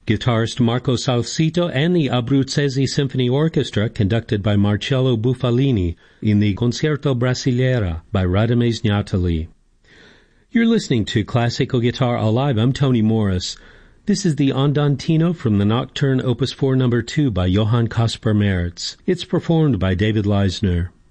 Guitarist Marco Salsito and the Abruzzese Symphony Orchestra, conducted by Marcello Buffalini in the Concerto Brasileira by Radamés Gnatali. You're listening to Classical Guitar Alive. I'm Tony Morris. This is the Andantino from the Nocturne Opus 4 No. 2 by Johann Caspar Maerz. It's performed by David Leisner.